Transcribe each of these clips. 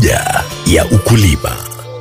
Tija ya ukulima.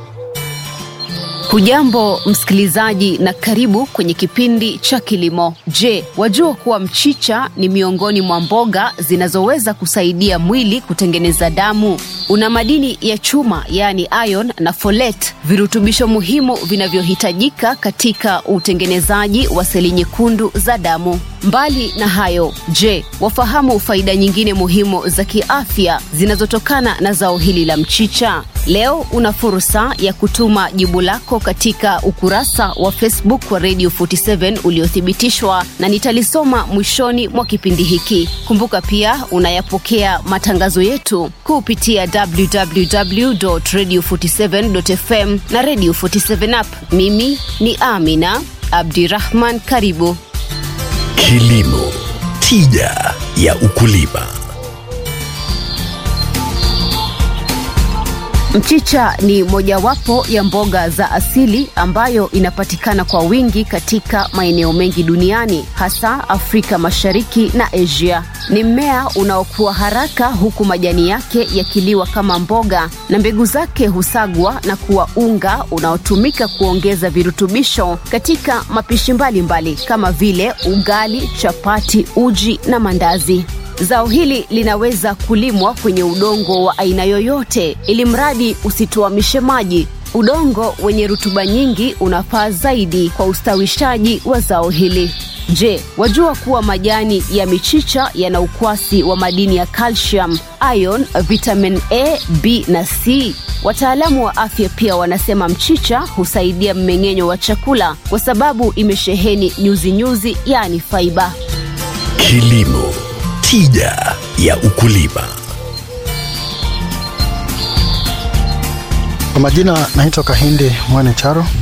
Hujambo msikilizaji na karibu kwenye kipindi cha kilimo. Je, wajua kuwa mchicha ni miongoni mwa mboga zinazoweza kusaidia mwili kutengeneza damu? Una madini ya chuma, yani iron na folate, virutubisho muhimu vinavyohitajika katika utengenezaji wa seli nyekundu za damu. Mbali na hayo, je, wafahamu faida nyingine muhimu za kiafya zinazotokana na zao hili la mchicha? Leo una fursa ya kutuma jibu lako katika ukurasa wa Facebook wa Radio 47 uliothibitishwa na nitalisoma mwishoni mwa kipindi hiki. Kumbuka pia unayapokea matangazo yetu kupitia www.radio47.fm na Radio 47 app. Mimi ni Amina Abdirahman, karibu. Kilimo, tija ya ukulima. Mchicha ni mojawapo ya mboga za asili ambayo inapatikana kwa wingi katika maeneo mengi duniani, hasa Afrika Mashariki na Asia. Ni mmea unaokua haraka huku majani yake yakiliwa kama mboga na mbegu zake husagwa na kuwa unga unaotumika kuongeza virutubisho katika mapishi mbalimbali kama vile ugali, chapati, uji na mandazi. Zao hili linaweza kulimwa kwenye udongo wa aina yoyote ili mradi usituamishe maji. Udongo wenye rutuba nyingi unafaa zaidi kwa ustawishaji wa zao hili. Je, wajua kuwa majani ya michicha yana ukwasi wa madini ya calcium, iron, vitamin A, B na C? Wataalamu wa afya pia wanasema mchicha husaidia mmeng'enyo wa chakula kwa sababu imesheheni nyuzi-nyuzi, yani fiber. Kilimo, tija ya ukulima. Kwa majina naitwa Kahinde Mwane Charo.